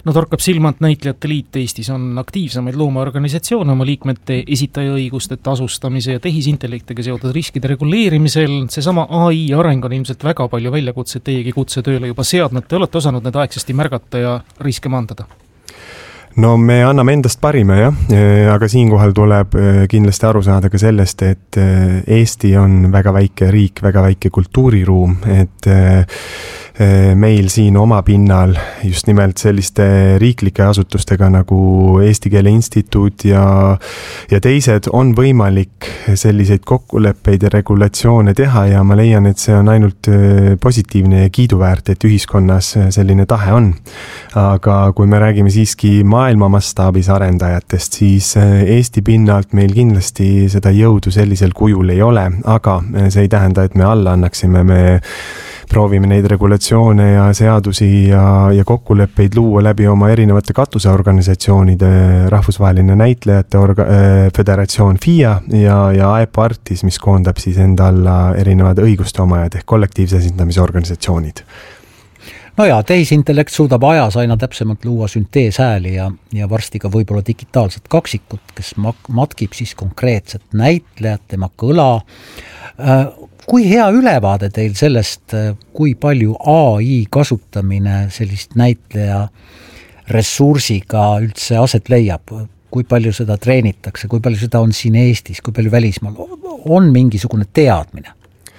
No torkab silma, et näitlejate liit Eestis on aktiivsemaid loomeorganisatsioone oma liikmete esitajaõiguste tasustamise ja tehisintellektiga seotud riskide reguleerimisel. Seesama AI areng on ilmselt väga palju väljakutseid teiegi kutsetööle juba seadnud. Te olete osanud need aegsasti märgata ja riske maandada? No me anname endast parima, aga siinkohal tuleb kindlasti aru saada ka sellest, et Eesti on väga väike riik, väga väike kultuuriruum, et meil siin oma pinnal just nimelt selliste riiklike asutustega nagu Eesti Keele Instituut ja teised on võimalik selliseid kokkuleppeid ja regulatsioone teha ja ma leian, et see on ainult positiivne ja kiiduväärt, et ühiskonnas selline tahe on. Aga kui me räägime siiski maailma mastaabis arendajatest, siis Eesti pinnalt meil kindlasti seda jõudu sellisel kujul ei ole, aga see ei tähenda, et me alla annaksime, me proovime neid regulatsioone ja seadusi ja kokkuleppeid luua läbi oma erinevate katuseorganisatsioonide, rahvusvaheline näitlejate föderatsioon FIA ja AEPO Artis, mis koondab siis enda alla erinevad õiguste omajad ehk kollektiivse esindamise organisatsioonid. No ja, tehisintellekt suudab ajas aina täpsemalt luua sünteeshääli ja varsti ka võib-olla digitaalset kaksikut, kes matkib siis konkreetset näitlejat, tema kõla. Kui hea ülevaade teil sellest, kui palju AI kasutamine sellist näitleja ressursiga üldse aset leiab? Kui palju seda treenitakse, kui palju seda on siin Eestis, kui palju välismaal? On mingisugune teadmine?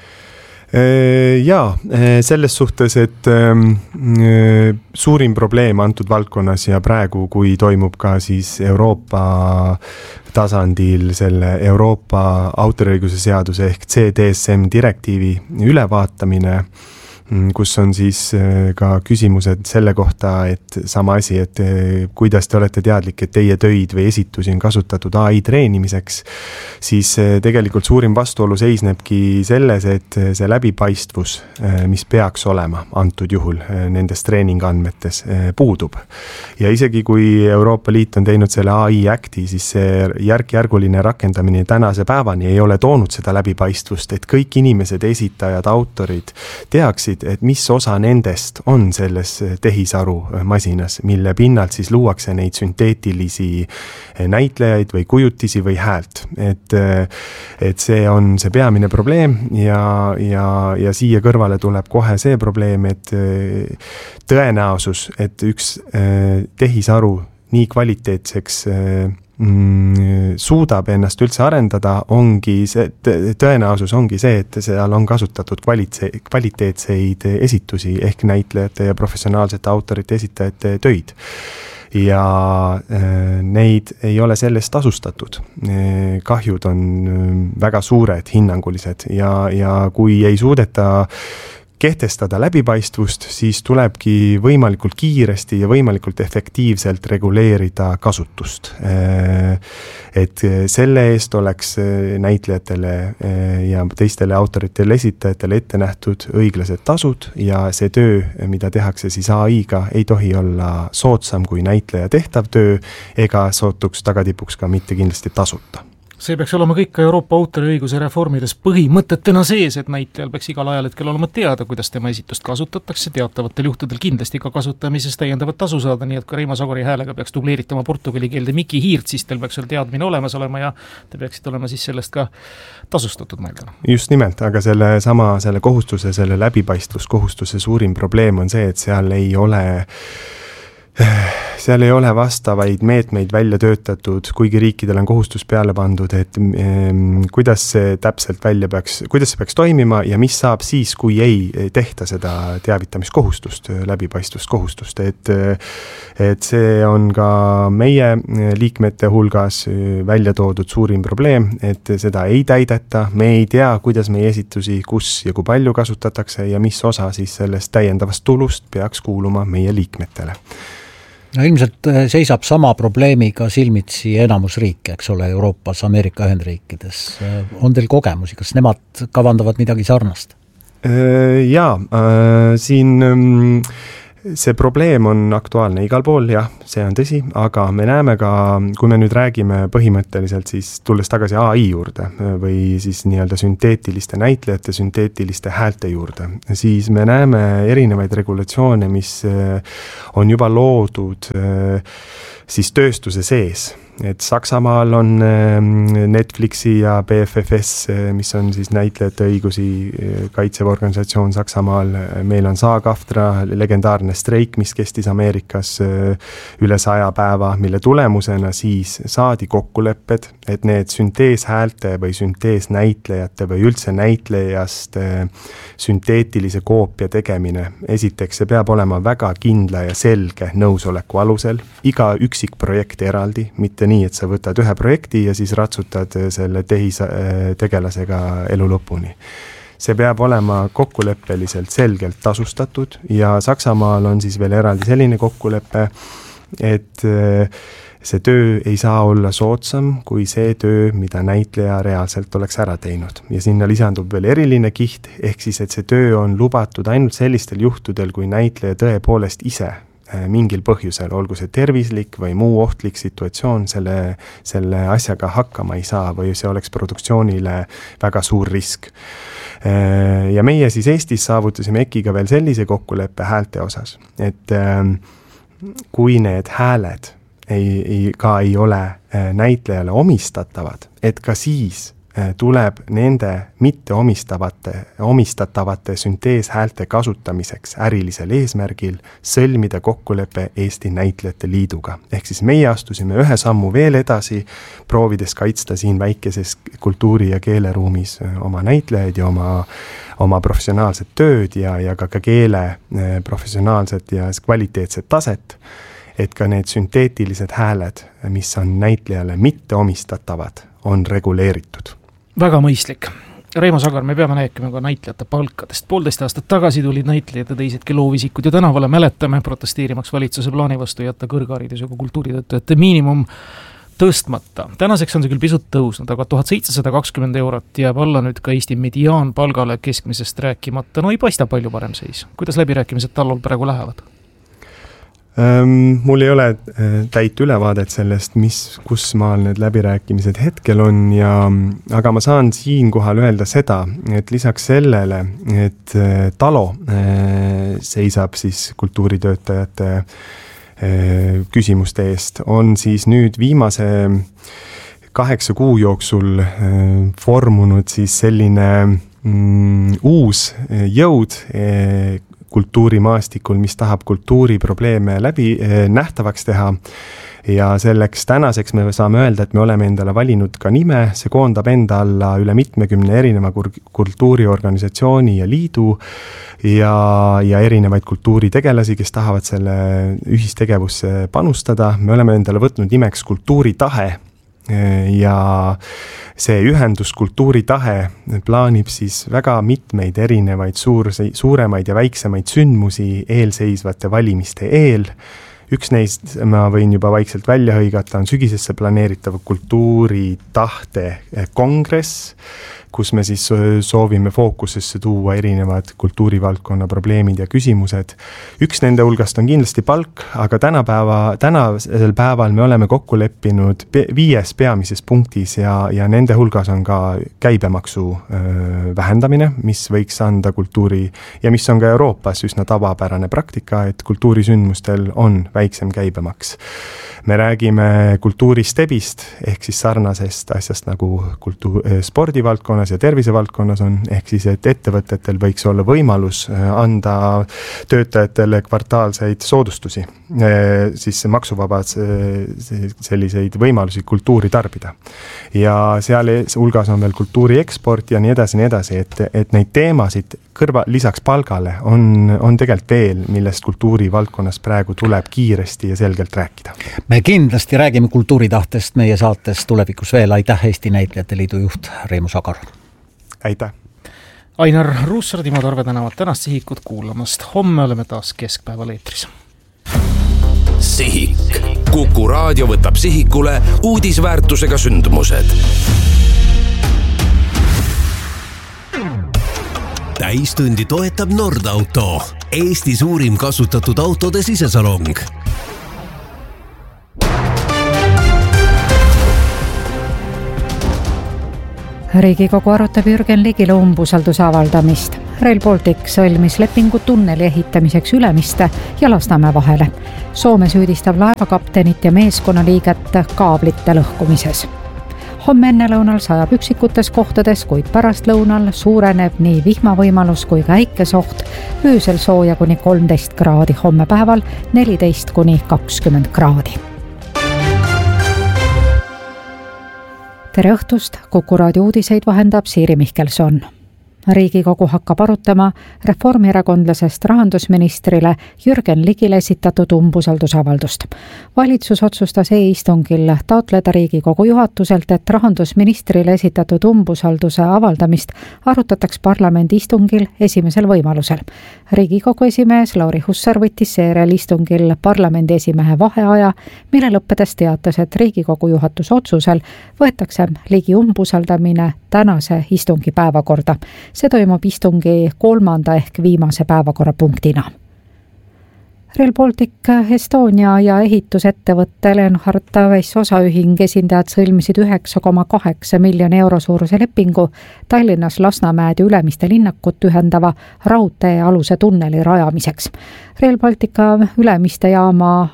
Jaa, selles suhtes, et suurim probleem antud valdkonnas ja praegu, kui toimub ka siis Euroopa tasandil selle Euroopa autoriõiguse seaduse ehk CDSM direktiivi ülevaatamine, kus on siis ka küsimused selle kohta, et sama asi, et kuidas te olete teadlik, et teie töid või esitusi on kasutatud AI treenimiseks, siis tegelikult suurim vastuolu seisnebki selles, et see läbipaistvus, mis peaks olema antud juhul nendes treeningandmetes, puudub. Ja isegi kui Euroopa Liit on teinud selle AI Acti, siis see järk-järguline rakendamine tänase päevani ei ole toonud seda läbipaistvust, et kõik inimesed, esitajad, autorid teaksid, et mis osa nendest on selles tehisaru masinas, mille pinnalt siis luuakse neid sünteetilisi näitlejaid või kujutisi või häält. Et see on see peamine probleem ja siia kõrvale tuleb kohe see probleem, et tõenäosus, et üks tehisaru nii kvaliteetseks suudab ennast üldse arendada, tõenäosus ongi see, et seal on kasutatud kvaliteetseid esitusi ehk näitlejate ja professionaalsete autorite esitajate töid. Ja neid ei ole sellest tasustatud. Kahjud on väga suured, hinnangulised ja kui ei suudeta kehtestada läbipaistvust, siis tulebki võimalikult kiiresti ja võimalikult efektiivselt reguleerida kasutust. Et selle eest oleks näitlejatele ja teistele autoritele esitajatele ette nähtud õiglased tasud ja see töö, mida tehakse siis AI-ga, ei tohi olla soodsam kui näitleja tehtav töö ega sootuks tagatipuks ka mitte kindlasti tasuta. See peaks olema kõik Euroopa autoriõiguse reformides põhimõtetena sees, et näitlejal peaks igal ajal hetkel olema teada, kuidas tema esitust kasutatakse, teatavatel juhtudel kindlasti ka kasutamisest täiendavat tasu saada, nii et ka Reimo Sagori häälega peaks dubleeritama portugali keelde Miki Hiirt, siis teil peaks teadmine olemas olema ja te peaksid olema siis sellest ka tasustatud mõeldana. Just nimelt, aga selle kohustuse, selle läbipaistvuskohustuse suurim probleem on see, et seal ei ole vastavaid meetmeid välja töötatud, kuigi riikidel on kohustus peale pandud, et kuidas see täpselt kuidas see peaks toimima ja mis saab siis, kui ei tehta seda teavitamiskohustust, läbipaistvuskohustust, et see on ka meie liikmete hulgas välja toodud suurim probleem, et seda ei täideta, me ei tea, kuidas meie esitusi, kus ja kui palju kasutatakse ja mis osa siis sellest täiendavast tulust peaks kuuluma meie liikmetele. No ilmselt seisab sama probleemiga silmitsi enamus riike, eks ole, Euroopas, Ameerika Ühendriikides. On teil kogemusi, kas nemad kavandavad midagi sarnast? Jaa, siin see probleem on aktuaalne igal pool, jah, see on tõsi, aga me näeme ka, kui me nüüd räägime põhimõtteliselt siis tulles tagasi AI juurde või siis nii-öelda sünteetiliste näitlejate, sünteetiliste häälte juurde, siis me näeme erinevaid regulatsioone, mis on juba loodud siis tööstuse sees. Et Saksamaal on Netflixi ja BFFS, mis on siis näitlejate õigusi kaitsev organisatsioon Saksamaal. Meil on SAG-AFTRA, legendaarne streik, mis kestis Ameerikas üle 100 päeva, mille tulemusena siis saadi kokkulepped, et need sünteeshäälte või sünteesnäitlejate või üldse näitlejast sünteetilise koopia tegemine. Esiteks, see peab olema väga kindla ja selge nõusoleku alusel, iga üksik projekt eraldi, mitte nii, et sa võtad ühe projekti ja siis ratsutad selle tegelasega elu lõpuni. See peab olema kokkuleppeliselt selgelt tasustatud ja Saksamaal on siis veel eraldi selline kokkulepe, et see töö ei saa olla soodsam kui see töö, mida näitleja reaalselt oleks ära teinud. Ja sinna lisandub veel eriline kiht, ehk siis, et see töö on lubatud ainult sellistel juhtudel, kui näitleja tõepoolest ise mingil põhjusel, olgu see tervislik või muu ohtlik situatsioon, selle asjaga hakkama ei saa või see oleks produktsioonile väga suur risk. Ja meie siis Eestis saavutasime EKI-ga veel sellise kokkuleppe häälte osas, et kui need hääled ei ole näitlejale omistatavad, et ka siis tuleb nende mitte omistatavate sünteeshäälte kasutamiseks ärilisel eesmärgil sõlmida kokkulepe Eesti Näitlejate Liiduga. Ehk siis meie astusime ühe sammu veel edasi, proovides kaitsta siin väikeses kultuuri- ja keeleruumis oma näitlejaid ja oma professionaalset tööd ja ka keele professionaalset ja kvaliteetset taset, et ka need sünteetilised hääled, mis on näitlejale mitte omistatavad, on reguleeritud. Väga mõistlik. Reimo Sagar, me peame rääkima ka näitlejate palkadest. 1,5 aastat tagasi tulid näitlejad ja teisedki loovisikud ja tänavale mäletame protesteerimaks valitsuse plaani vastu jätta kõrgharidusega kultuuritöötajate miinimum tõstmata. Tänaseks on see küll pisut tõusnud, aga 1720 eurot jääb alla nüüd ka Eesti mediaanpalgale keskmisest rääkimata. No ei paista palju parem seis. Kuidas läbirääkimised tallol praegu lähevad? Mul ei ole täit ülevaadet sellest, kus maal need läbirääkimised hetkel on, aga ma saan siinkohal öelda seda, et lisaks sellele, et TALO seisab siis kultuuritöötajate küsimuste eest, on siis nüüd viimase 8 kuu jooksul formunud siis selline uus jõud kultuurimaastikul, mis tahab kultuuriprobleeme läbi nähtavaks teha ja selleks tänaseks me saame öelda, et me oleme endale valinud ka nime, see koondab enda alla üle 70 erineva kultuuriorganisatsiooni ja liidu ja erinevaid kultuuritegelasi, kes tahavad selle ühistegevusse panustada. Me oleme endale võtnud nimeks Kultuuritahe ja see ühendus Kultuuritahe plaanib siis väga mitmeid erinevaid suuremaid ja väiksemaid sündmusi eelseisvate valimiste eel. Üks neist, ma võin juba vaikselt välja hõigata, on sügisesse planeeritav Kultuuritahte kongress, kus me siis soovime fookusesse tuua erinevad kultuurivaldkonna probleemid ja küsimused. Üks nende hulgast on kindlasti palk, aga tänasel päeval me oleme kokku leppinud 5 peamises punktis ja nende hulgas on ka käibemaksu vähendamine, mis võiks anda kultuuri ja mis on ka Euroopas üsna tavapärane praktika, et kultuurisündmustel on väiksem käibemaks. Me räägime kultuuristebist ehk siis sarnasest asjast nagu spordivaldkonnas ja tervisevaldkonnas on, ehk siis, et ettevõtetel võiks olla võimalus anda töötajatele kvartaalseid soodustusi, siis maksuvabad selliseid võimalusi kultuuri tarbida. Ja seal hulgas on veel kultuurieksport ja nii edasi, et neid teemasid lisaks palgale on tegelikult veel, millest kultuurivaldkonnas praegu tuleb kiiresti ja selgelt rääkida. Me kindlasti räägime kultuuritahtest meie saates tulevikus veel. Aitäh, Eesti Näitlejate Liidu juht Reimo Sagar. Aitäh. Ainar Ruussaar, Timo Tarve tänavad tänast Sihikut kuulamast. Homme oleme taas keskpäeval eetris. Sihik. Kuku raadio võtab sihikule uudisväärtusega sündmused. täistundi toetab Nordauto, Eesti suurim kasutatud autode sisesalong. Riigikogu arutab Jürgen Ligile umbusalduse avaldamist. Rail Baltic sõlmis lepingu tunneli ehitamiseks Ülemiste ja Lasnamäe vahele. Soome süüdistab laevakaptenit ja meeskonnaliiget kaablite lõhkumises. Homme ennelõunal sajab üksikutes kohtades, kuid pärastlõunal suureneb nii vihmavõimalus kui ka äikesoht. Öösel sooja kuni 13 kraadi, homme päeval 14 kuni 20 kraadi. Tere õhtust, Kuku raadio uudiseid vahendab Siiri Mihkelson. Riigikogu hakkab arutama reformierakondlasest rahandusministrile Jürgen Ligile esitatud umbusaldusavaldust. Valitsus otsustas e-istungil taotleda Riigikogu juhatuselt, et rahandusministrile esitatud umbusalduse avaldamist arutataks parlamendi istungil esimesel võimalusel. Riigikogu esimees Lauri Hussar võttis seejärel istungil parlamendi esimehe vaheaja, mille lõppedes teatas, et Riigikogu juhatuse otsusel võetakse Ligi umbusaldamine tänase istungi päevakorda. See toimub istungi 3. ehk viimase päevakorrapunktina. Rail Baltic Estonia ja ehitusettevõtte Leonhard Weiss osaühing esindajad sõlmisid 9,8 miljoni euro suuruse lepingu Tallinnas Lasnamäed ja Ülemiste linnakut ühendava raudtee aluse tunneli rajamiseks. Rail Baltica Ülemiste jaama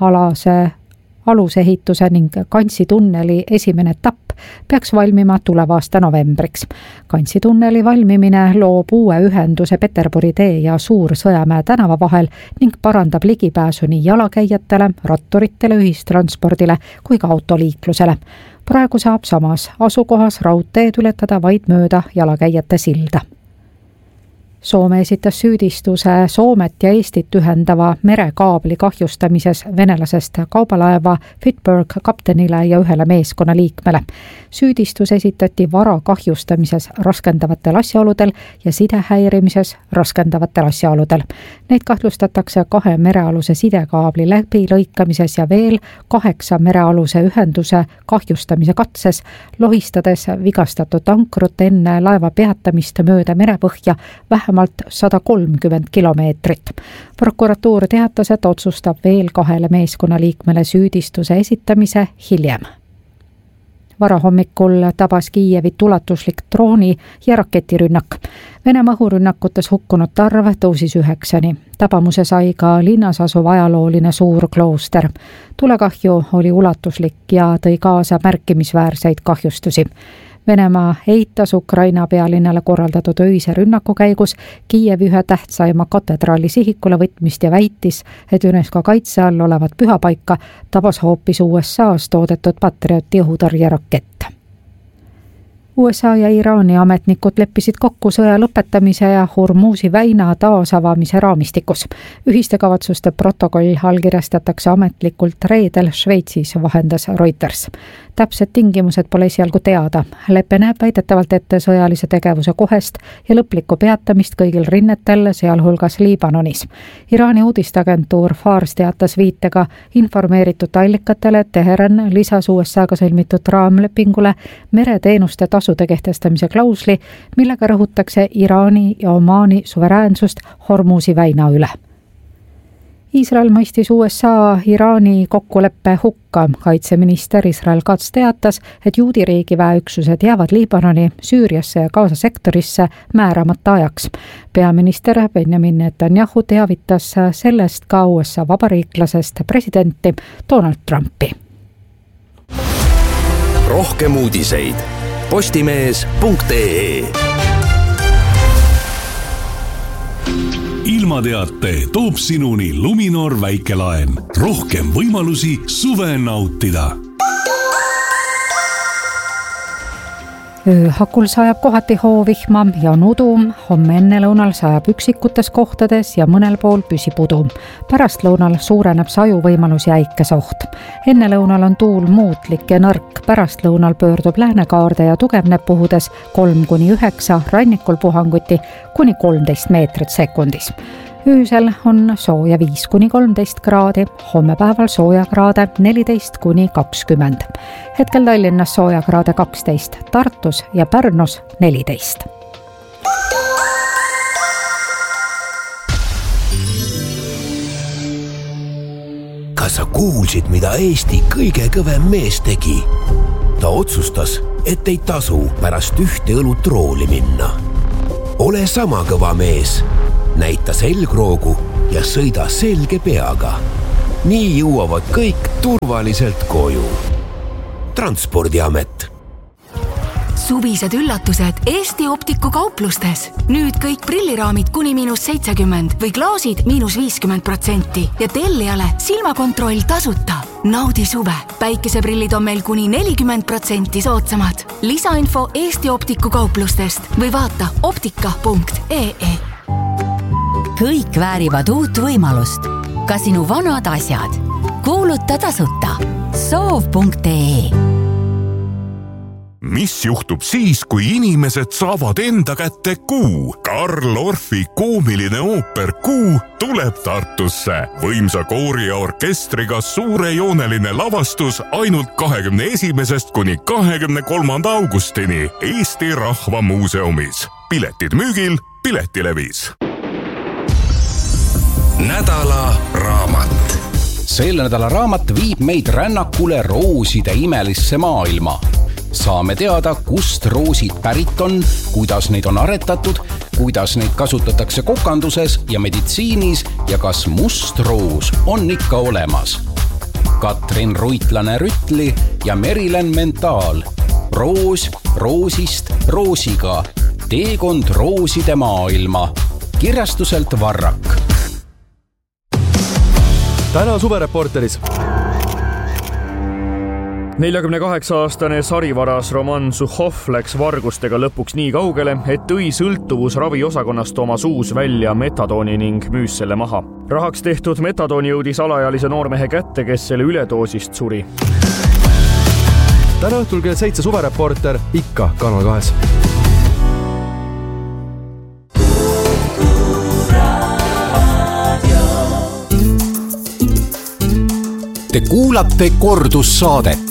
alusehituse ning Kansi tunneli esimene etapp peaks valmima tuleva aasta novembriks. Kansi tunneli valmimine loob uue ühenduse Peterburi tee ja Suur-Sõjamäe tänava vahel ning parandab ligipääsu nii jalakäijatele, ratturitele, ühistranspordile kui ka autoliiklusele. Praegu saab samas asukohas raudteed ületada vaid mööda jalakäijate silda. Soome esitas süüdistuse Soomet ja Eestit ühendava merekaabli kahjustamises venelasest kaubalaeva Fitberg kaptenile ja ühele meeskonnaliikmele. Süüdistus esitati vara kahjustamises raskendavatel asjaoludel ja sidehäirimises raskendavatel asjaoludel. Neid kahtlustatakse 2 merealuse sidekaabli läbilõikamises ja veel 8 merealuse ühenduse kahjustamise katses, lohistades vigastatud ankrut enne laeva peatamist mööda merepõhja vähemalt 130 kilomeetrit. Prokuratuur teatas, et otsustab veel 2 meeskonnaliikmele süüdistuse esitamise hiljem. Varahommikul tabas Kiievit ulatuslik drooni ja raketirünnak. Venemaa õhurünnakutes hukkunud arv tõusis 9-ni. Tabamuse sai ka linnas asuv ajalooline suur klooster. Tulekahju oli ulatuslik ja tõi kaasa märkimisväärseid kahjustusi. Venemaa eitas Ukraina pealinnale korraldatud öise rünnaku käigus Kiievi ühe tähtsaima katedraali sihikule võtmist ja väitis, et UNESCO kaitse all olevat pühapaika tabas hoopis USA's toodetud Patrioti õhutõrjerakett. USA ja Iraani ametnikud leppisid kokku sõja lõpetamise ja Hormuzi väina taasavamise raamistikus. Ühiste kavatsuste protokoll allkirjastatakse ametlikult reedel Šveitsis, vahendas Reuters. Täpsed tingimused pole esialgu teada. Leppe näeb väidetavalt ette sõjalise tegevuse kohest ja lõplikku peatamist kõigil rinnetel, sealhulgas Liibanonis. Iraani uudisteagentuur Fars teatas viitega informeeritud allikatele, et Teheran lisas USA-ga sõlmitud raamlepingule mereteenuste tasude kehtestamise klausli, millega rõhutakse Iraani ja Omaani suveräänsust Hormuzi väina üle. Iisrael mõistis USA Iraani kokkuleppe hukka. Kaitseminister Israel Katz teatas, et juudi riigi väeüksused jäävad Liibanoni, Süüriasse ja Gaza sektorisse määramata ajaks. Peaminister Benjamin Netanyahu teavitas sellest ka USA vabariiklasest presidenti Donald Trumpi. Rohkem uudiseid postimees.ee. Ilmateate toob sinuni Luminor väikelaen. Rohkem võimalusi suve nautida. Ööhakul sajab kohati hoovihma ja on udu, homme ennelõunal sajab üksikutes kohtades ja mõnel pool püsipudu. Pärastlõunal suureneb sajuvõimalus ja äikesoht. Ennelõunal on tuul muutlik ja nõrk, pärastlõunal pöördub läänekaarde ja tugevneb puhudes 3-9, rannikul puhanguti kuni 13 meetrit sekundis. Öösel on sooja 5-13 kraadi, homme päeval soojakraade 14-20. Hetkel Tallinnas soojakraade 12, Tartus ja Pärnus 14. kas sa kuulsid, mida Eesti kõige kõvem mees tegi? Ta otsustas, et ei tasu pärast ühte õlut rooli minna. Ole sama kõva mees. Näita selgroogu ja sõida selge peaga. Nii jõuavad kõik turvaliselt koju. Transpordiamet. Suvised üllatused Eesti Optiku kauplustes. Nüüd kõik prilliraamid kuni -70% või klaasid -50% ja tellijale silmakontroll tasuta. Naudi suve. Päikeseprillid on meil kuni 40% soodsamad. Lisainfo Eesti Optiku kauplustest või vaata optika.ee. Kõik väärivad uut võimalust. Ka sinu vanad asjad. Kuuluta tasuta. Soov.ee. Mis juhtub siis, kui inimesed saavad enda kätte Kuu? Karl Orfi koomiline ooper Kuu tuleb Tartusse. Võimsa koori ja orkestriga suurejooneline lavastus ainult 21. kuni 23. augustini Eesti Rahva Muuseumis. Piletid müügil Piletilevis. Nädala raamat. Selle nädala raamat viib meid rännakule rooside imelisse maailma. Saame teada, kust roosid pärit on, kuidas neid on aretatud, kuidas neid kasutatakse kokanduses ja meditsiinis ja kas must roos on ikka olemas. Katrin Ruitlane-Rütli ja Merilen Mentaal. Roos roosist roosiga. Teekond rooside maailma. Kirjastuselt Varrak. Täna suvereporteris. 48-aastane sarivaras Roman Suhhov läks vargustega lõpuks nii kaugele, et tõi sõltuvusraviosakonnast oma suus välja metadooni ning müüs selle maha. Rahaks tehtud metadooni jõudis alaealise noormehe kätte, kes selle üledoosist suri. Täna õhtul kell 7 suvereporter ikka Kanal 2. Te kuulate kordussaadet.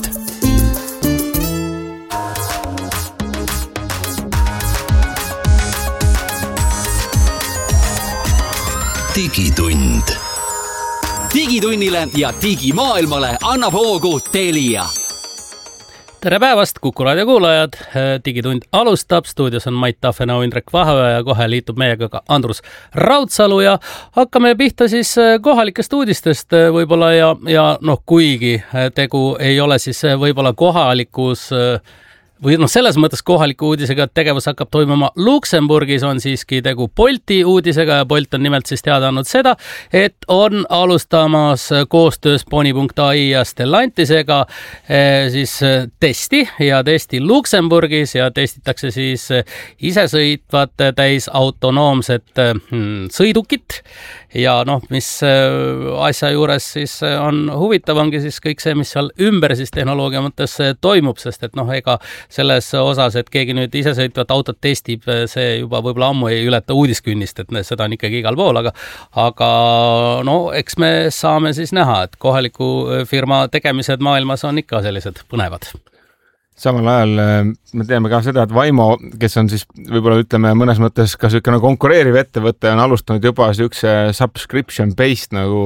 Digitund. Digitunnile ja digimaailmale annab hoogu Telia. Tere päevast, Kuku raadio kuulajad. Digitund alustab. Stuudios on Mait Tafenau, Indrek Vaheoja ja kohe liitub meiega ka Andrus Raudsalu ja hakkame pihta siis kohalikest uudistest võib-olla ja kuigi tegu ei ole siis võib-olla kohalikus või selles mõttes kohaliku uudisega, et tegevus hakkab toimuma Luksemburgis, on siiski tegu Bolti uudisega ja Bolt on nimelt siis teada andnud seda, et on alustamas koostöös Pony.ai ja Stellantisega siis testi Luksemburgis ja testitakse siis isesõitvat täis autonoomset sõidukit ja mis asja juures siis on huvitav, ongi siis kõik see, mis seal ümber siis tehnoloogia mõttes toimub, sest et ega selles osas, et keegi nüüd isesõitvat autot testib, see juba võib-olla ammu ei ületa uudiskünnist, et seda on ikkagi igal pool, aga eks me saame siis näha, et kohaliku firma tegemised maailmas on ikka sellised põnevad. Samal ajal me teame ka seda, et Vaimo, kes on siis võib-olla ütleme mõnes mõttes ka selline konkureeriv ettevõte, on alustanud juba siukse subscription-based nagu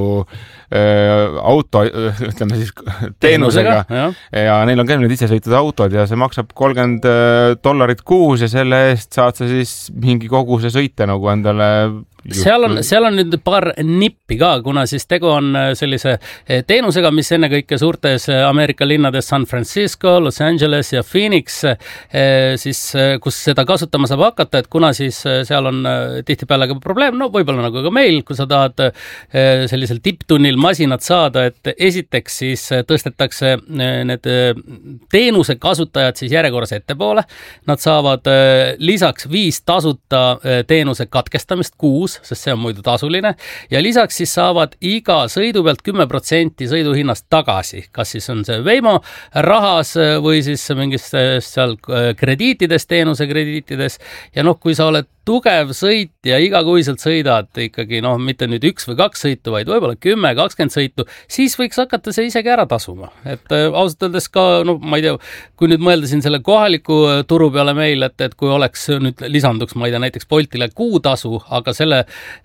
auto, ütleme siis teenusega ja neil on ka need isesõitud autod ja see maksab $30 kuus ja selle eest saad sa siis mingi koguse sõite nagu endale. Seal on nüüd paar nippi ka, kuna siis tegu on sellise teenusega, mis ennekõike suurtes Ameerika linnades San Francisco, Los Angeles ja Phoenix, siis kus seda kasutama saab hakata, et kuna siis seal on tihtipeale ka probleem, võib-olla nagu ka meil, kui sa tahad sellisel tipptunnil masinat saada, et esiteks siis tõstetakse need teenuse kasutajad siis järjekorras ettepoole, nad saavad lisaks 5 tasuta teenuse katkestamist kuus, sest see on muidu tasuline ja lisaks siis saavad iga sõidu pealt 10% sõiduhinnast tagasi, kas siis on see Veimo rahas või siis mingis seal krediitides, teenuse krediitides ja kui sa oled tugev sõit ja igakuiselt sõidad ikkagi mitte nüüd 1 või 2 sõitu, vaid võib-olla 10-20 sõitu, siis võiks hakata see isegi ära tasuma. Et ausalt öeldes ka, ma ei tea, kui nüüd mõelda siin selle kohaliku turu peale meil, et kui oleks nüüd lisanduks, ma ei tea, näiteks Boltile kuutasu, aga selle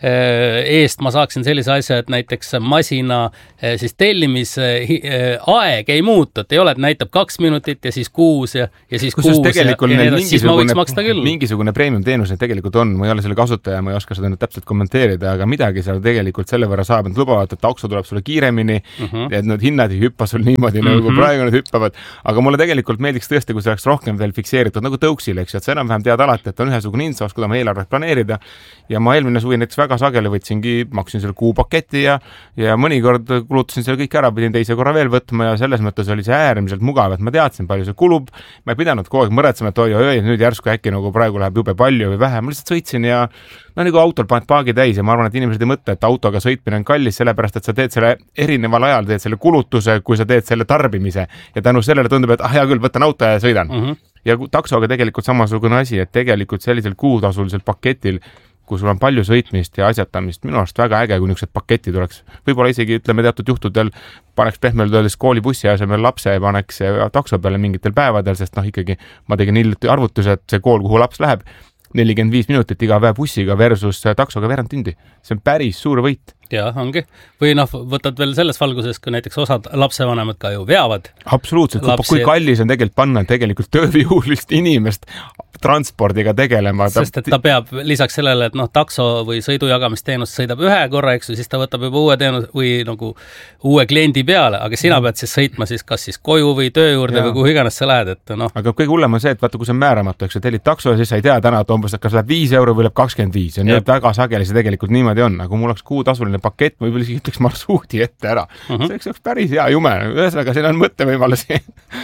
eest ma saaksin sellise asja, et näiteks masina siis tellimise aeg ei muutu, et ei ole, et näitab 2 minutit ja siis 6 ja siis 6 ja siis ma võiks maksta küll. Mingisugune premium teenus tegelikult on, ma ei ole selle kasutaja, ma ei oska seda nüüd täpselt kommenteerida, aga midagi seal tegelikult selle võrra saab, et lubavad, et takso tuleb sulle kiiremini, et need hinnad ei hüppa sul niimoodi, nagu praegu need hüppavad, aga mulle tegelikult meeldiks tõesti, kui see oleks rohkem veel fikseeritud, nagu tõuksil, eks ju, et sa enam-vähem tead alati, et on ühesugune info, kuidas ma eelarvet planeerida ja ma eelmine suvi näiteks väga sageli maksin selle kuupaketi ja mõnikord kulutasin selle kõik ära, pidin teise korra veel võtma ja selles mõttes oli see äärmiselt mugav, et ma teadsin, palju see kulub, ma ei pidanud kogu aeg mõretsema, et oi, nüüd järsku äkki nagu praegu läheb jube palju või vähe, ma lihtsalt sõitsin ja nagu autol paned paagi täis ja ma arvan, et inimesed ei mõtle, et autoga sõitmine on kallis, sellepärast, et sa teed selle erineval ajal, teed selle kulutuse, kui sa teed selle tarbimise ja tänu sellele tundub, et hea küll, võtan auto ja sõidan. Ja taksoga tegelikult samasugune asi, et tegelikult sellisel kuutasulisel paketil, kui sul on palju sõitmist ja asjatamist, minu arust väga äge, kui niisugused paketid oleks. Võib-olla isegi, ütleme, teatud juhtudel paneks pehmelt öeldes koolibussi asemel lapse ja paneks takso peale mingitel päevadel, sest ikkagi ma tegin hiljuti arvutuse, et see kool, kuhu laps läheb, 45 minutit iga päev bussiga versus taksoga veerand tundi. See on päris suur võit. Jah, ongi. Või võtad veel selles valguses, kui näiteks osad lapsevanemad ka ju veavad. Absoluutselt, kui kallis on tegelikult tööjõulist inimest transpordiga tegelema. Sest et ta peab lisaks sellele, et takso või sõidujagamisteenust sõidab ühe korra, eks, siis ta võtab juba uue teenus või nagu uue kliendi peale, aga sina pead siis sõitma siis kas siis koju või töö juurde või kuhu iganes sa lähed, et Aga kõige hullem on see, et vaata, kui see on määramatu, eks, tellid takso ja siis sa ei tea täna, et umbes kas läheb 5 € või läheb 25 ja nüüd väga sageli see tegelikult niimoodi on, aga mul oleks kuutasuline pakett, võib-olla isegi ütleks marsruudi ette ära. See oleks päris hea jume, ühesõnaga siin on mõttevõimalusi.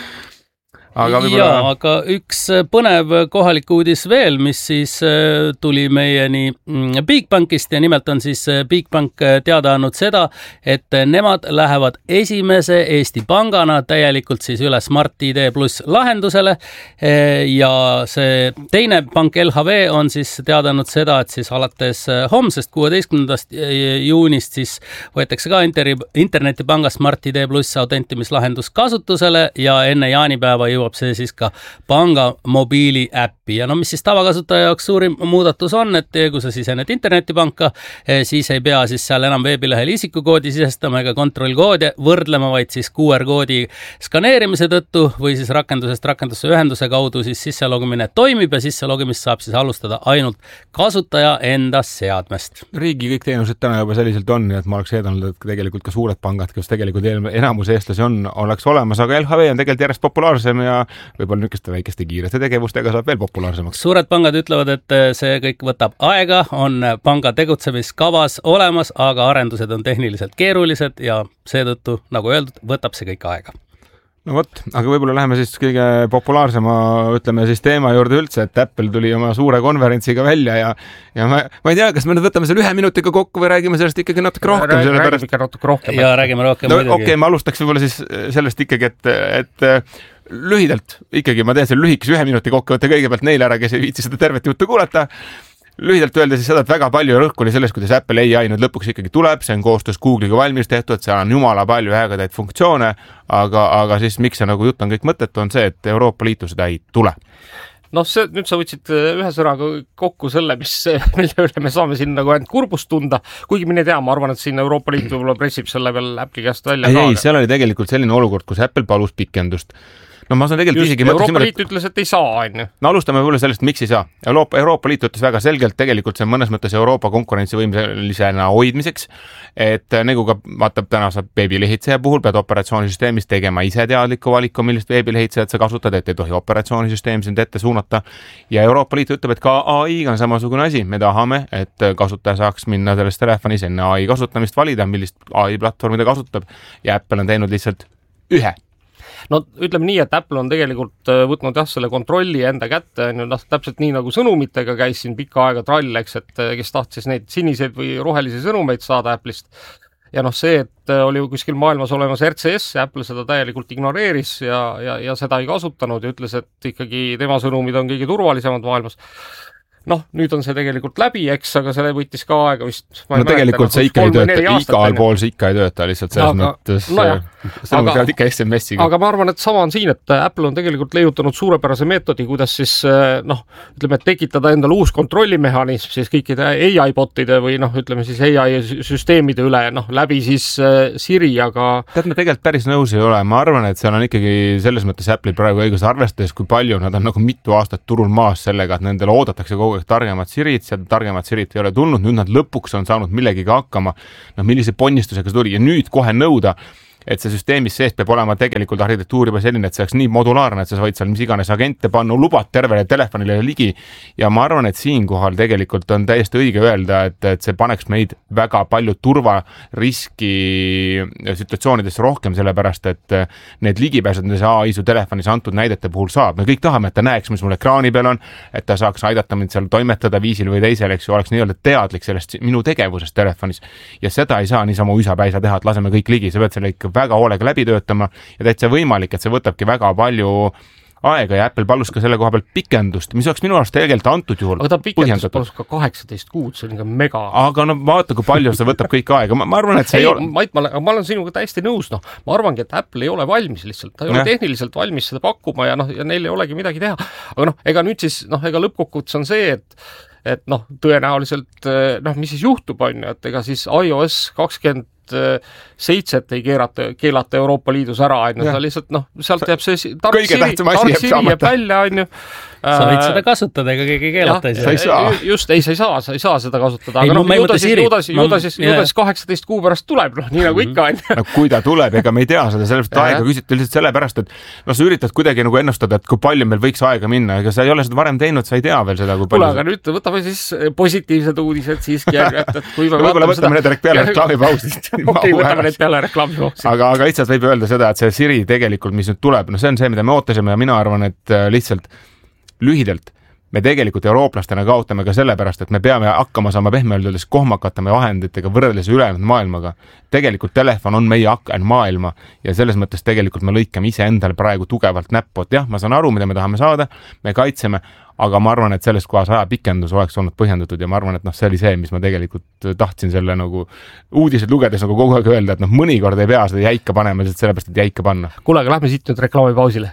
Aga üks põnev kohalik uudis veel, mis siis tuli meieni Bigbankist ja nimelt on siis Bigbank teada andnud seda, et nemad lähevad esimese Eesti pangana täielikult siis üle Smart ID Plus lahendusele ja see teine pank LHV on siis teada andnud seda, et siis alates homsest 16. juunist siis võetakse ka internetipanga Smart ID Plus autentimislahendus kasutusele ja enne jaanipäeva jõuab see siis ka panga mobiili äppi ja mis siis tavakasutaja jaoks suurim muudatus on, et kui sa sisened internetipanka, siis ei pea siis seal enam veebilehel isikukoodi sisestama ega kontrollkoodi võrdlema, vaid siis QR-koodi skaneerimise tõttu või siis rakendusest rakendusse ühenduse kaudu siis sisselogimine toimib ja sisselogimist saab siis alustada ainult kasutaja enda seadmest. Riigi kõik teenused täna juba selliselt on, et ma oleks eeldanud, et tegelikult ka suured pangad, kes tegelikult enamus eestlasi on, oleks olemas, aga LHV on tegelikult järjest populaarsem ja võib-olla niisuguste väikeste kiirete tegevustega saab veel populaarsemaks. Suured pangad ütlevad, et see kõik võtab aega, on panga tegutsemiskavas olemas, aga arendused on tehniliselt keerulised ja seetõttu, nagu öeldud, võtab see kõik aega. No vot, aga võib-olla läheme siis kõige populaarsema, ütleme siis teema juurde üldse, et Apple tuli oma suure konverentsiga välja ja ma ei tea, kas me nüüd võtame selle 1 minutiga kokku või räägime sellest ikkagi natuke rohkem. Räägime ikka natuke rohkem. Ja räägime rohkem muidugi. Okei, ma alustaks võib-olla siis sellest ikkagi, et lühidalt ikkagi, ma teen selle lühikese 1 minuti kokkuvõtte kõigepealt neile ära, kes ei viitsi seda tervet juttu kuulata. Lühidalt öelda siis seda, et väga palju rõhku oli sellest, kuidas Apple AI nüüd lõpuks ikkagi tuleb, see on koostöös Google'iga valmis tehtud, seal on jumala palju ägedaid funktsioone, aga siis miks see nagu jutt on kõik mõttetu, on see, et Euroopa Liitu seda ei tule. Nüüd sa võtsid ühe sõnaga kokku selle, mille üle me saame siin nagu ainult kurbust tunda, kuigi mine tea, ma arvan, et siin Euroopa Liit võib-olla pressib selle veel Apple'i käest välja. Ei, seal oli tegelikult selline olukord, kus Apple palus pikendust. Ma saan tegelikult isegi Euroopa Liit ütles, et ei saa, on ju. No alustame võib-olla sellest, miks ei saa. Euroopa Liit ütles väga selgelt, tegelikult see on mõnes mõttes Euroopa konkurentsivõimselisena hoidmiseks, et nagu ka vaatab tänase veebilehitseja puhul, pead operatsioonisüsteemis tegema ise teadliku valiku, millist veebilehitsejat sa kasutad, et ei tohi operatsioonisüsteem sind ette suunata. Ja Euroopa Liit ütleb, et ka AI-ga on samasugune asi. Me tahame, et kasutaja saaks minna selles telefonis enne AI kasutamist valida, millist AI platvormi ta kasutab. Ja Apple on teinud lihtsalt ühe. No ütleme nii, et Apple on tegelikult võtnud selle kontrolli enda kätte, täpselt nii nagu sõnumitega käis siin pikka aega trall, eks, et kes tahtis neid siniseid või rohelisi sõnumeid saada Apple'ist. Ja see, et oli ju kuskil maailmas olemas RCS ja Apple seda täielikult ignoreeris ja seda ei kasutanud ja ütles, et ikkagi tema sõnumid on kõige turvalisemad maailmas. nüüd on see tegelikult läbi, eks, aga see võttis ka aega vist. Tegelikult see ikka ei tööta, igal pool see ikka ei tööta, lihtsalt selles mõttes sõnumid peavad ikka SMS-iga. Aga ma arvan, et sama on siin, et Apple on tegelikult leiutanud suurepärase meetodi, kuidas siis ütleme, et tekitada endale uus kontrollimehhanism siis kõikide AI botide või ütleme siis AI süsteemide üle, läbi siis Siri, aga tead, me tegelikult päris nõus ei ole. Ma arvan, et seal on ikkagi selles mõttes Apple'i praegu õigus arvestades, kui palju nad on mitu aastat turul maas sellega, et nendele oodatakse kogu aeg targemat Sirit, sealt targemat Sirit ei ole tulnud, nüüd nad lõpuks on saanud millegiga hakkama, millise ponnistusega see tuli ja nüüd kohe nõuda, et see süsteemis sees peab olema tegelikult arhitektuur juba selline, et see oleks nii modulaarne, et sa võid seal mis iganes agente panna, lubad tervele telefonile ligi ja ma arvan, et siinkohal tegelikult on täiesti õige öelda, et see paneks meid väga palju turvariski situatsioonidesse rohkem, sellepärast et need ligipääsed, mida see AI su telefonis antud näidete puhul saab, me kõik tahame, et ta näeks, mis mul ekraani peal on, et ta saaks aidata mind seal toimetada viisil või teisel, eks ju, oleks nii-öelda teadlik sellest minu tegevusest telefonis ja seda ei saa niisama uisapäisa teha, et laseme kõik ligi, sa pead selle ikka väga hoolega läbi töötama ja täitsa võimalik, et see võtabki väga palju aega ja Apple palus ka selle koha pealt pikendust, mis oleks minu arust tegelikult antud juhul aga ta pikendust palus ka 18 kuud, see on ikka mega. Aga vaata, kui palju see võtab kõik aega. Ma arvan, et see ei ole. Mait, ma olen sinuga täiesti nõus. Ma arvangi, et Apple ei ole valmis lihtsalt. Ta ei ole tehniliselt valmis seda pakkuma ja neil ei olegi midagi teha. Aga ega nüüd siis, ega lõppkokkuvõttes on see, et tõenäoliselt, mis siis juhtub on, et ega siis iOS 27 ei keelata Euroopa Liidus ära, ta lihtsalt, sealt jääb see tark Siri jääb välja, on ju. Sa võid seda kasutada, ega keegi keelata ei saa. Just, sa ei saa seda kasutada, aga ju ta siis 18 kuu pärast tuleb, nii nagu ikka on. Kui ta tuleb, ega me ei tea seda, sellepärast aega küsiti lihtsalt sellepärast, et sa üritad kuidagi nagu ennustada, et kui palju meil võiks aega minna, ega sa ei ole seda varem teinud, sa ei tea veel seda, kui palju. Aga nüüd võtame siis positiivsed uudised siiski, et kui me võib-olla võtame need peale reklaamipausist. Okei, võtame need peale reklaamipausist. Aga lihtsalt võib öelda seda, et see Siri tegelikult, mis nüüd tuleb, see on see, mida me ootasime ja mina arvan, et lihtsalt lühidalt me tegelikult eurooplastena kaotame ka sellepärast, et me peame hakkama saama pehmeöeldes kohmakatame vahenditega võrreldes ülejäänud maailmaga. Tegelikult telefon on meie aken maailma ja selles mõttes tegelikult me lõikame ise endale praegu tugevalt näppu, et jah, ma saan aru, mida me tahame saada, me kaitseme, aga ma arvan, et selles kohas ajapikendus oleks olnud põhjendatud ja ma arvan, et see oli see, mis ma tegelikult tahtsin selle nagu uudised lugedes nagu kogu aeg öelda, et mõnikord ei pea seda jäika panema, sellepärast, et jäika panna. Kuule, aga lähme siit nüüd reklaamipausile.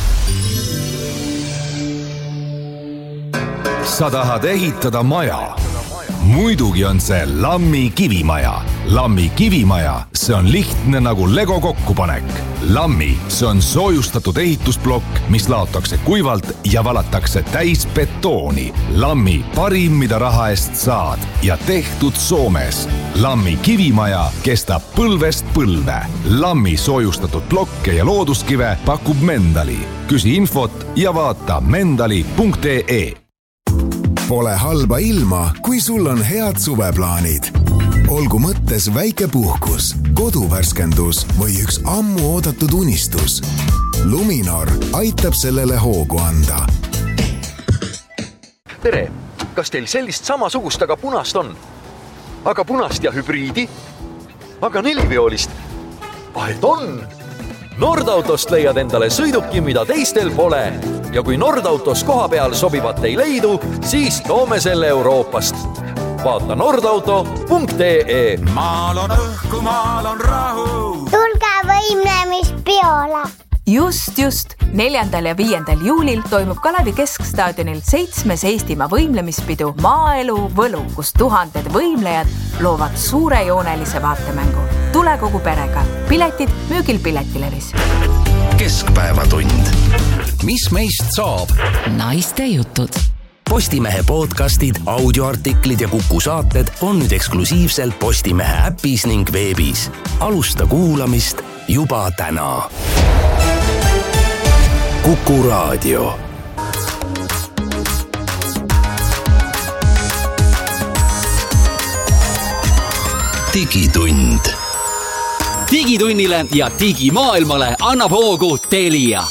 Sa tahad ehitada maja? Muidugi on see Lammi kivimaja. Lammi kivimaja, see on lihtne nagu Lego kokkupanek. Lammi, see on soojustatud ehitusblokk, mis laotakse kuivalt ja valatakse täis betooni. Lammi, parim, mida raha eest saad ja tehtud Soomes. Lammi kivimaja kestab põlvest põlve. Lammi soojustatud blokke ja looduskive pakub Mendali. Küsi infot ja vaata mendali.ee. Pole halba ilma, kui sul on head suveplaanid. Olgu mõttes väike puhkus, koduvärskendus või üks ammu oodatud unistus. Luminor aitab sellele hoogu anda. Tere! Kas teil sellist samasugust, aga punast on? Aga punast ja hübriidi? Aga neliveolist? Et on! Nordautost leiad endale sõiduki, mida teistel pole. Ja kui Nordautos koha peal sobivat ei leidu, siis toome selle Euroopast. Vaata nordauto.ee. Maal on õhku, maal on rahu. Tulge võimlemispeole. Just. 4. ja 5. juulil toimub Kalevi Keskstaadionil 7. Eestimaa võimlemispidu Maaelu Võlu, kus tuhanded võimlejad loovad suurejoonelise vaatemängu. Tule kogu perega. Piletid müügil Piletilevis. Keskpäevatund. Mis meist saab? Naiste jutud. Postimehe podcastid, audioartiklid ja Kuku saated on nüüd eksklusiivselt Postimehe äpis ning veebis. Alusta kuulamist juba täna. Kuku raadio. Digitund. Digitunnile ja digimaailmale annab hoogu Telia.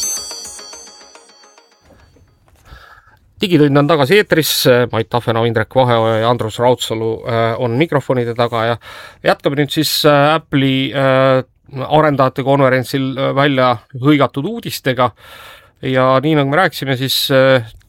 Digitund on tagasi eetris, Mait Tafenau, Indrek Vaheoja ja Andrus Raudsalu on mikrofonide taga ja jätkame nüüd siis Apple'i arendajate konverentsil välja hõigatud uudistega ja nii nagu me rääkisime, siis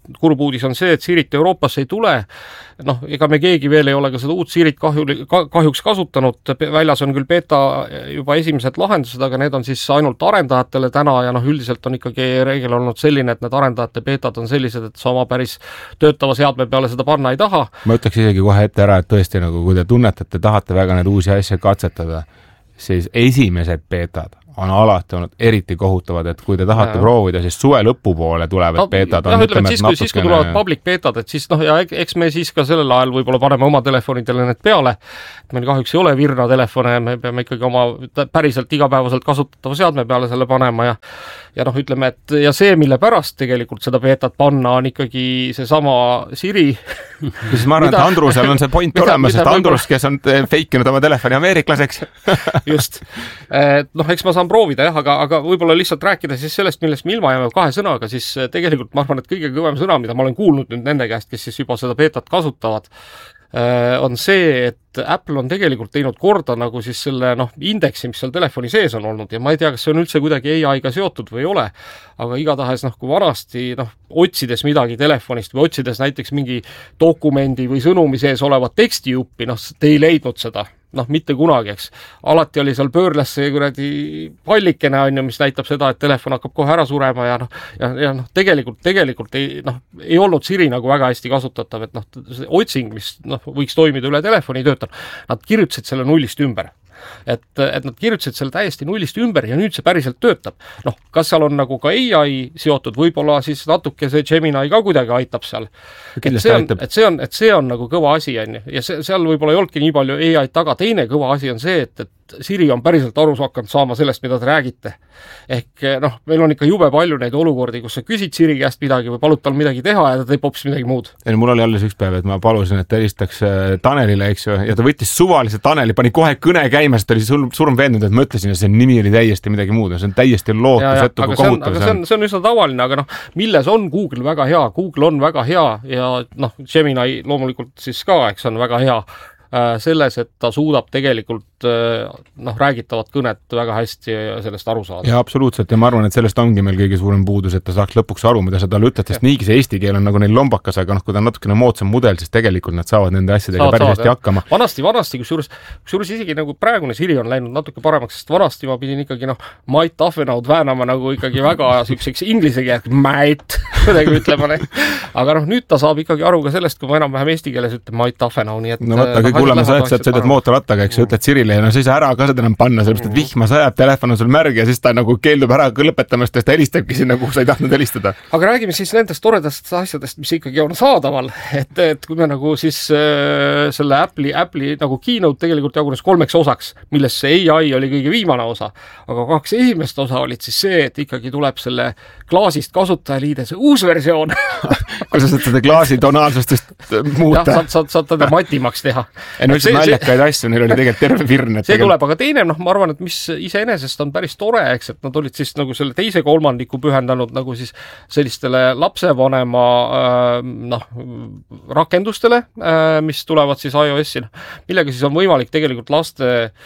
kurb uudis on see, et Sirit Euroopasse ei tule. Ega me keegi veel ei ole ka seda uut Sirit kahjuks kasutanud. Väljas on küll beta juba esimesed lahendused, aga need on siis ainult arendajatele täna ja üldiselt on ikkagi reegel olnud selline, et need arendajate betad on sellised, et sa oma päris töötava seadme peale seda panna ei taha. Ma ütleks isegi kohe ette ära, et tõesti kui te tunnetate, tahate väga need uusi asja katsetada, siis esimesed betad on alati olnud eriti kohutavad, et kui te tahate proovida, siis suve lõpupoole tulevad betad. Siis kui tulevad public betad, et siis eks me siis ka sellel ajal võib-olla paneme oma telefonidele need peale. Meil kahjuks ei ole Virna telefone, me peame ikkagi oma päriselt igapäevaselt kasutatava seadme peale selle panema ja ütleme, et ja see, mille pärast tegelikult seda betat panna, on ikkagi seesama Siri. Siis ma arvan, et Andrusel on see point olemas, sest Andrus, kes on feikinud oma telefoni ameeriklaseks. Just. Eks ma saan proovida, aga võib-olla lihtsalt rääkida siis sellest, millest me ilma jääme 2 sõnaga, siis tegelikult ma arvan, et kõige kõvem sõna, mida ma olen kuulnud nüüd nende käest, kes siis juba seda betat kasutavad, on see, et Apple on tegelikult teinud korda nagu siis selle indeksi, mis seal telefoni sees on olnud ja ma ei tea, kas see on üldse kuidagi AI-ga seotud või ei ole, aga igatahes kui vanasti otsides midagi telefonist või otsides näiteks mingi dokumendi või sõnumi sees olevat tekstijuppi, te ei leidnud seda. Mitte kunagi, eks. Alati oli seal pöörles see kuradi pallikene, mis näitab seda, et telefon hakkab kohe ära surema ja tegelikult ei olnud Siri nagu väga hästi kasutatav, et see otsing, mis võiks toimida üle telefoni töötab, nad kirjutasid selle nullist ümber. Et nad kirjutasid selle täiesti nullist ümber ja nüüd see päriselt töötab. Kas seal on nagu ka AI seotud, võib-olla siis natuke see Gemini ka kuidagi aitab seal. Et see on nagu kõva asi, ja seal võib-olla ei olnudki nii palju AI taga. Teine kõva asi on see, et Siri on päriselt aru hakanud saama sellest, mida te räägite. Ehk meil on ikka jube palju neid olukordi, kus sa küsid Siri käest midagi või palud tal midagi teha ja ta teeb hoopis midagi muud. Mul oli alles üks päev, et ma palusin, et ta helistaks Tanelile, eks ju, ja ta võttis suvalise Taneli, pani kohe kõne käima, sest ta oli surm veendunud, et ma ütlesin, et see nimi oli täiesti midagi muud, see on täiesti lootusetu kui kohutav. Aga see on üsna tavaline, aga milles on Google väga hea? Google on väga hea ja Gemini loomulikult siis ka, eks on väga hea selles, et ta suudab tegelikult räägitavat kõnet väga hästi ja sellest aru saada. Ja absoluutselt, ja ma arvan, et sellest ongi meil kõige suurem puudus, et ta saaks lõpuks aru, mida sa talle ütled, sest niigi see eesti keel on nagu neil lombakas, aga kui ta on natukene moodsam mudel, siis tegelikult nad saavad nende asjadega päris hästi hakkama. Vanasti, kusjuures isegi nagu praegune Siri on läinud natuke paremaks, sest vanasti ma pidin ikkagi Mait Taffenaud väänama nagu ikkagi väga sükseks inglise keelt, Mait, kuidagi ütlema. Aga nüüd ta saab ikkagi aru ka sellest, kui ma enam-vähem eesti keeles ütlen Mait Taffenaud, nii et kuuleme sa, et sa sõidad mootorrattaga, eks ütled Sirile ja sa ei saa ära ka seda enam panna, sellepärast, et vihma sajab, telefon on sul märg ja siis ta nagu keeldub ära lõpetamast ja ta helistabki sinna, kuhu sa ei tahtnud helistada. Aga räägime siis nendest toredast asjadest, mis ikkagi on saadaval, et kui me nagu siis selle Apple'i nagu keynote tegelikult jagunes 3 osaks, millest see AI oli kõige viimane osa, aga 2 esimest osa olid siis see, et ikkagi tuleb selle klaasist kasutajaliidese uus versioon. Kui sa saad seda klaasi tonaalsustest muuta. Saad teda matimaks teha. Naljakaid asju, neil oli tegelikult terve virn. See tuleb, aga teine, ma arvan, et mis iseenesest on päris tore, eks, et nad olid siis nagu selle teise kolmandiku pühendanud nagu siis sellistele lapsevanema rakendustele, mis tulevad siis iOS-i, millega siis on võimalik tegelikult laste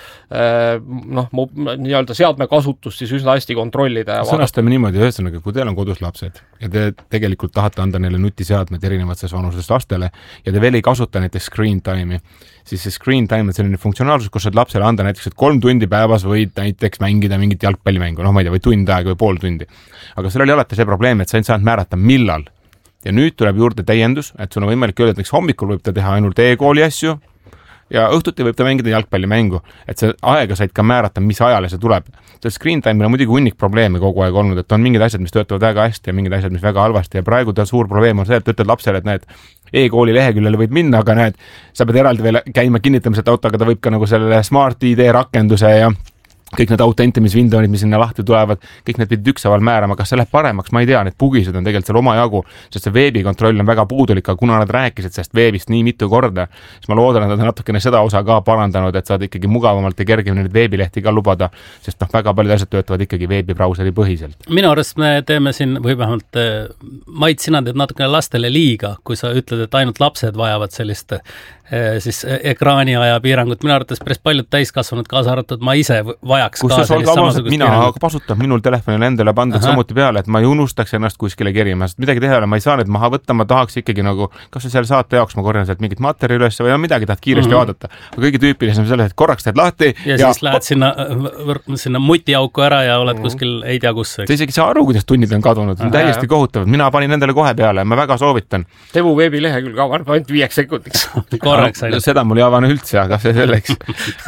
nii-öelda seadme kasutust siis üsna hästi kontrollida. Sõnastame niimoodi, ühesõnaga, kui teil on kodus lapsed ja te tegelikult tahate anda neile nutiseadmed erinevates vanuses lastele ja te veel ei kasuta näiteks screen time'i, siis see screen time on selline funktsionaalsus, kus saad lapsele anda näiteks, et 3 tundi päevas võid näiteks mängida mingit jalgpallimängu, ma ei tea, või tund aega või pool tundi. Aga seal oli alati see probleem, et sa ei saanud määrata millal. Ja nüüd tuleb juurde täiendus, et sul on võimalik öelda, et näiteks hommikul võib ta teha ainult e-kooli asju ja õhtuti võib ta mängida jalgpallimängu, et see aega said ka määrata, mis ajale see tuleb. See screen time on muidugi hunnik probleeme kogu aeg olnud, et on mingid asjad, mis töötavad väga hästi ja mingid asjad, mis väga halvasti ja praegu ta suur probleem on see, et ütled lapsele, et näed, e-kooli leheküljele võid minna, aga näed, sa pead eraldi veel käima kinnitamised auto, aga ta võib ka nagu selle Smart ID rakenduse ja kõik need autentimisvindonid, mis sinna lahti tulevad, kõik need pidid üksaval määrama, kas see läheb paremaks, ma ei tea, need bugised on tegelikult seal omajagu, sest see veebikontroll on väga puudulik, aga kuna nad rääkisid sellest veebist nii mitu korda, siis ma loodan, et nad on natukene seda osa ka parandanud, et saad ikkagi mugavamalt ja kergemini neid veebilehti ka lubada, sest väga paljud asjad töötavad ikkagi veebibrauseri põhiselt. Minu arust me teeme siin, või vähemalt Mait, sina teed natukene lastele liiga, kui sa ütled, et ainult lapsed vajavad sellist siis ekraaniaja piirangut. Minu arvates päris paljud täiskasvanud, kaasa arvatud ma ise vajaks kus ka sellist samasugust mina kasutan minul telefonile endale pandud samuti peale, et ma ei unustaks ennast kuskile kerima, sest midagi teha, ma ei saa nüüd maha võtta, ma tahaks ikkagi nagu, kas seal saate jaoks ma korjan sealt mingit materjali üles või midagi tahad kiiresti vaadata. Kõige tüüpilisem selles, et korraks teed lahti ja siis lähed sinna mutiauku ära ja oled kuskil ei tea kus. Sa isegi saa aru, kuidas tunnid on kadunud, on täiesti kohutavad, mina panin endale kohe peale, ma väga soovitan. Tevu veebilehekülg avan ainult 5 sekundiks. Korraks ainult. Seda mul ei avane üldse, aga see selleks.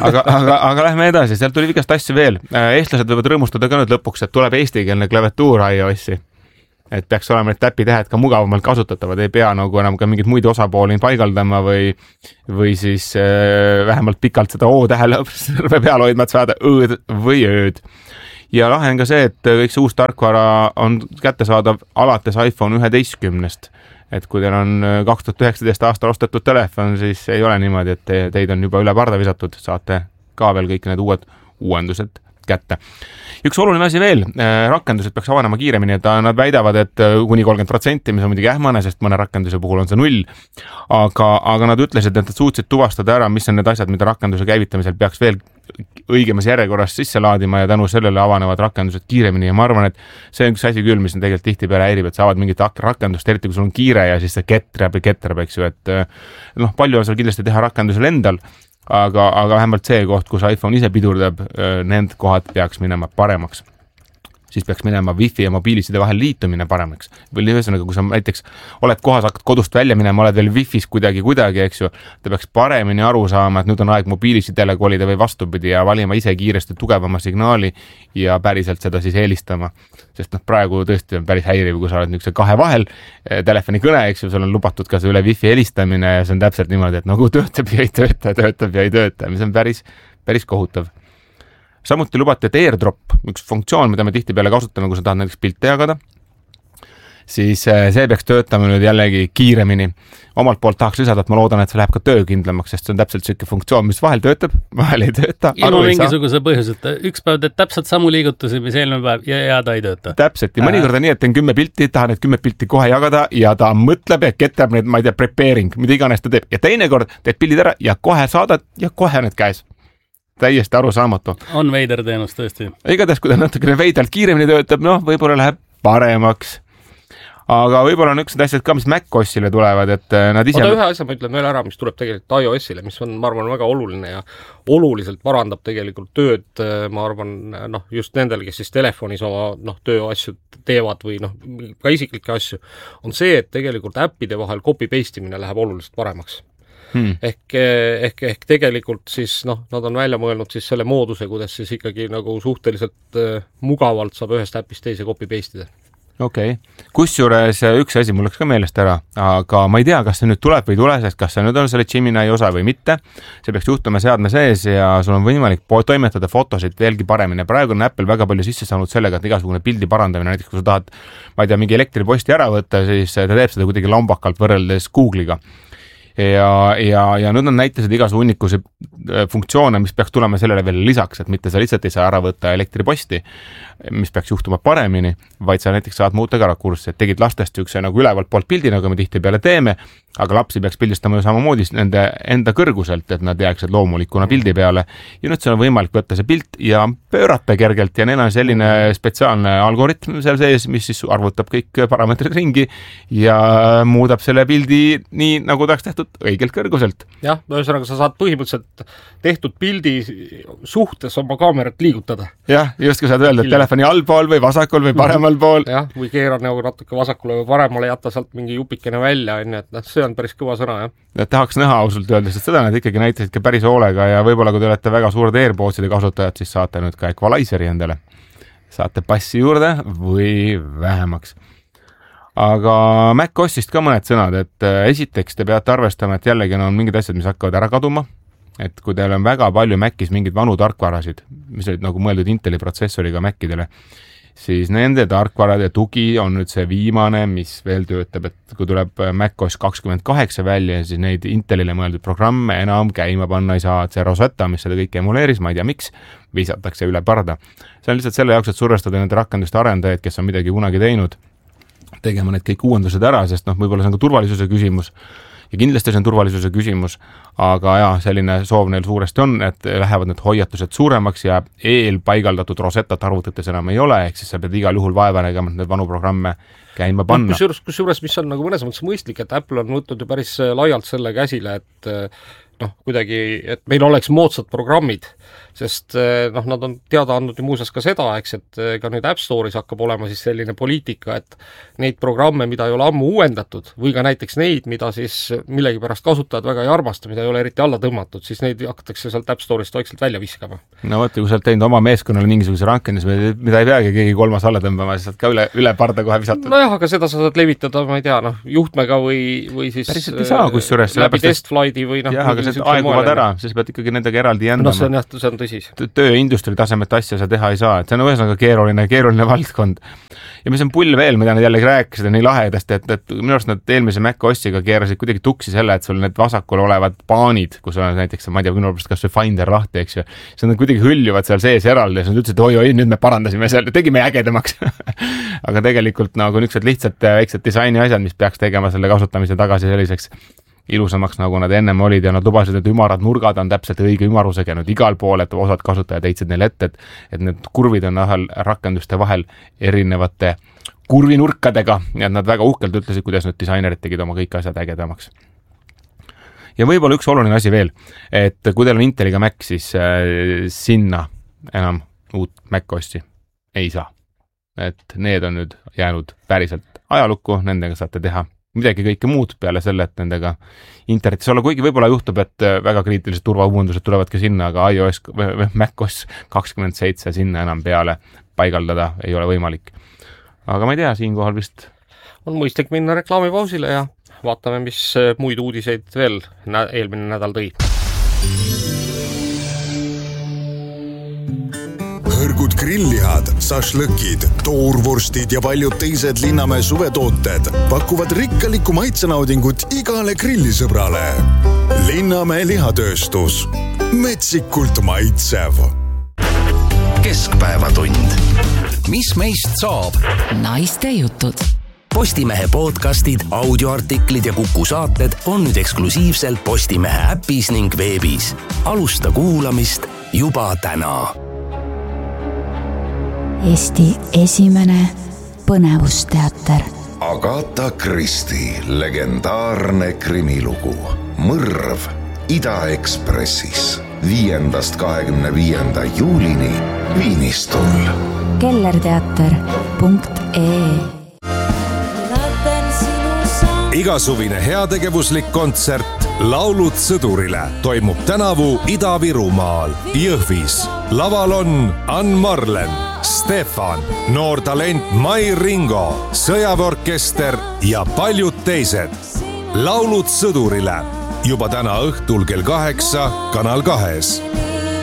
Aga lähme edasi, sealt tuli vigast asju veel. Eestlased võivad rõõmustada ka nüüd lõpuks, et tuleb eestikeelne klaviatuur iOS-i. Et peaks olema need täpitähed ka mugavamalt kasutatavad, ei pea nagu enam ka mingid muid osapooli paigaldama või siis vähemalt pikalt seda O-tähele peal hoidma, et saada õõd või ööd. Ja lahe on ka see, et kõik see uus tarkvara on kättesaadav alates iPhone 11-st. Et kui teil on 2019 aastal ostetud telefon, siis ei ole niimoodi, et teid on juba üle parda visatud, saate ka veel kõik need uuendused kätte. Üks oluline asi veel, rakendused peaks avanema kiiremini, et nad väidavad, et kuni 30%, mis on muidugi ähmane, sest mõne rakenduse puhul on see 0, aga nad ütlesid, et nad suutsid tuvastada ära, mis on need asjad, mida rakenduse käivitamisel peaks veel õigemas järjekorras sisse laadima ja tänu sellele avanevad rakendused kiiremini ja ma arvan, et see on üks asi küll, mis on tegelikult tihtipeale häirib, et saavad mingit rakendust, eriti kui sul on kiire ja siis see ketrab, eks ju, et palju on seal kindlasti teha rakendusel endal, aga vähemalt see koht, kus iPhone ise pidurdab, need kohad peaks minema paremaks. Siis peaks minema Wi-Fi ja mobiiliside vahel liitumine paremaks. Või ühesõnaga, kui sa näiteks oled kohas, hakkad kodust välja minema, oled veel Wi-Fis kuidagi, eks ju, ta peaks paremini aru saama, et nüüd on aeg mobiilisidele kolida või vastupidi ja valima ise kiiresti tugevama signaali ja päriselt seda siis eelistama. Sest praegu tõesti on päris häiriv, kui sa oled niisuguse kahe vahel telefoni kõne, eks ju, sul on lubatud ka see üle Wi-Fi helistamine ja see on täpselt niimoodi, et nagu töötab ja ei tööta, mis on päris kohutav. Samuti lubati, et AirDrop, üks funktsioon, mida me tihtipeale kasutame, kui sa tahad näiteks pilte jagada, siis see peaks töötama nüüd jällegi kiiremini. Omalt poolt tahaks lisada, et ma loodan, et see läheb ka töökindlamaks, sest see on täpselt selline funktsioon, mis vahel töötab, vahel ei tööta. Ilma mingisuguse põhjuseta. Üks päev teed täpselt samu liigutusi, mis eelmine päev ja ta ei tööta. Täpselt. Ja mõnikord on nii, et teen 10 pilti, tahan need 10 pilti kohe jagada ja ta mõtleb ja ketab need, ma ei tea, preparing, mida iganes ta teeb. Ja teinekord teed pildid ära ja kohe saadad ja kohe need käes. Täiesti arusaamatu. On veider teenus tõesti. Igatahes, kui ta natukene veidalt kiiremini töötab, võib-olla läheb paremaks. Aga võib-olla on üks asjad ka, mis MacOSile tulevad, et nad ise... Ühe asja ma ütlen veel ära, mis tuleb tegelikult iOSile, mis on, ma arvan, väga oluline ja oluliselt parandab tegelikult tööd, ma arvan, just nendel, kes siis telefonis oma tööasju teevad või ka isiklikke asju, on see, et tegelikult äppide vahel copy-paste imine läheb oluliselt paremaks. Ehk tegelikult siis nad on välja mõelnud siis selle mooduse, kuidas siis ikkagi nagu suhteliselt mugavalt saab ühest äpist teise copy-paste'ida. Okei. Kusjuures üks asi mul läks ka meelest ära, aga ma ei tea, kas see nüüd tuleb või ei tule, sest kas see nüüd on selle Gemini osa või mitte. See peaks juhtuma seadme sees ja sul on võimalik toimetada fotosid veelgi paremini. Praegu on Apple väga palju sisse saanud sellega, et igasugune pildi parandamine, näiteks kui sa tahad, ma ei tea, mingi elektriposti ära võtta, siis ta teeb seda kuidagi lombakalt võrreldes Google'iga. Ja nüüd on näitasid igasugu hunnikusi funktsioone, mis peaks tulema sellele veel lisaks, et mitte sa lihtsalt ei saa ära võtta elektriposti, mis peaks juhtuma paremini, vaid sa näiteks saad muuta ka rakurssi, et tegid lastest üks nagu ülevalt poolt pildi, nagu me tihti peale teeme, aga lapsi peaks pildistama ju samamoodi nende enda kõrguselt, et nad jääksid loomulikuna pildi peale. Ja nüüd see on võimalik võtta see pilt ja pöörata kergelt ja neil on selline spetsiaalne algoritm seal sees, mis siis arvutab kõik parameetrid ringi ja muudab selle pildi nii, nagu tahaks tehtud õigelt kõrguselt. Jah, ühesõnaga sa saad põhimõtteliselt tehtud pildi suhtes oma kaamerat liigutada. Jah, just kui saad öelda, et telefoni allpool või vasakul või paremal pool. Jah, või keera nagu natuke vasakule või paremale, jätta sealt mingi jupikene välja, et see on päris kõva sõna, jah. Tahaks näha ausalt öelda, sest seda nad ikkagi näitasid ka päris hoolega ja võib-olla kui te olete väga suured AirPodside kasutajad, siis saate nüüd ka equalizeri endale. Saate passi juurde või vähemaks. Aga MacOSist ka mõned sõnad, et esiteks te peate arvestama, et jällegi on mingid asjad, mis hakkavad ära kaduma, et kui teil on väga palju Macis mingid vanu tarkvarasid, mis olid nagu mõeldud Inteli protsessoriga Macidele, siis nende tarkvarade tugi on nüüd see viimane, mis veel töötab, et kui tuleb macOS 28 välja, siis neid Intelile mõeldud programme enam käima panna ei saa, et see Rosetta, mis seda kõike emuleeris, ma ei tea miks, visatakse üle parda. See on lihtsalt selle jaoks, et survestada nende rakenduste arendajaid, kes on midagi kunagi teinud, tegema need kõik uuendused ära, sest võib-olla see on ka turvalisuse küsimus. ja kindlasti see on turvalisuse küsimus, aga selline soov neil suuresti on, et lähevad need hoiatused suuremaks ja eelpaigaldatud Rosettat arvutites enam ei ole, ehk siis sa pead igal juhul vaeva nägema, et need vanu programme käima panna. Kusjuures, mis on nagu mõnes mõttes mõistlik, et Apple on võtnud ju päris laialt selle käsile, et kuidagi, et meil oleks moodsad programmid, sest nad on teada andnud ju muuseas ka seda, eks, et ka nüüd App Store'is hakkab olema siis selline poliitika, et neid programme, mida ei ole ammu uuendatud, või ka näiteks neid, mida siis millegipärast kasutajad väga ei armasta, mida ei ole eriti alla tõmmatud, siis neid hakatakse sealt App Store'ist vaikselt välja viskama. No võtta, kui sa oled teinud oma meeskonnale mingisuguse rankenis, mida ei peagi keegi kolmas alla tõmbama, siis saad ka üle parda kohe visatud. Nojah, aga seda sa saad levitada, ma ei tea, juhtmega või siis päriselt ei saa, kusjuures läbi testflighti või aeguvad ära, siis pead ikkagi nendega eraldi jändama. See on tõsi. Tööindustri tasemet asja sa teha ei saa, et see on ühesõnaga keeruline valdkond. Ja mis on pull veel, mida nad jällegi rääkisid, on nii lahedasti, et minu arust nad eelmise Mac OS-iga keerasid kuidagi tuksi selle, et sul need vasakul olevad paanid, kus on näiteks, ma ei tea, minu arust kas või Finder lahti, eks ju, siis nad kuidagi hüljuvad seal sees eraldi ja siis nad ütlesid, oi, nüüd me parandasime seal, tegime ägedamaks. Aga tegelikult nagu niisugused lihtsalt väiksed disaini asjad, mis peaks tegema selle kasutamise tagasi selliseks ilusamaks, nagu nad ennem olid ja nad lubasid, et ümarad nurgad on täpselt õige ümarusega nüüd igal pool, et osad kasutajad heitsid neile ette, et need kurvid on rakenduste vahel erinevate kurvinurkadega ja nad väga uhkelt ütlesid, kuidas need disainerid tegid oma kõik asjad ägedamaks. Ja võib-olla üks oluline asi veel, et kui teil on Inteliga Mac, siis sinna enam uut Mac OS-i ei saa. Et need on nüüd jäänud päriselt ajalukku, nendega saate teha midagi kõike muud peale selle, et nendega internetis olla, kuigi võib-olla juhtub, et väga kriitilised turvauundused tulevad ka sinna, aga iOS või macOS 27 sinna enam peale paigaldada ei ole võimalik. Aga ma ei tea, siinkohal vist on mõistlik minna reklaamipausile ja vaatame, mis muid uudiseid veel eelmine nädal tõi. Hõrgud grillihad, sašlõkid, toorvorstid ja paljud teised Linnamäe suvetooted pakuvad rikkalikku maitsenaudingut igale grillisõbrale. Linnamäe lihatööstus. Metsikult maitsev. Keskpäevatund. Mis meist saab? Naiste jutud. Postimehe podcastid, audioartiklid ja Kuku saated on nüüd eksklusiivselt Postimehe äpis ning veebis. Alusta kuulamist juba täna. Eesti esimene põnevusteater. Agatha Christie legendaarne krimilugu Mõrv Ida-Ekspressis 5.–25. juulini Viinistul. kellerteater.ee Igasuvine heategevuslik kontsert Laulud sõdurile toimub tänavu Ida-Virumaal, Jõhvis. Laval on Ann Marlen, Stefan, noor talent Mai Ringo, sõjaväeorkester ja paljud teised. Laulud sõdurile juba täna õhtul kell 8 Kanal 2.